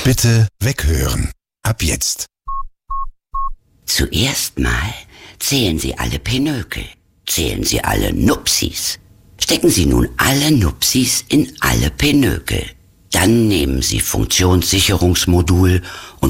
Bitte weghören. Ab jetzt. Zuerst mal zählen Sie alle Pinökel. Zählen Sie alle Nupsis. Stecken Sie nun alle Nupsis in alle Pinökel. Dann nehmen Sie Funktionssicherungsmodul und